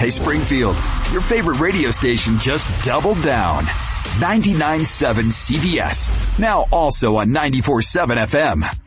Hey, Springfield, your favorite radio station just doubled down. 99.7 CBS. Now also on 94.7 FM.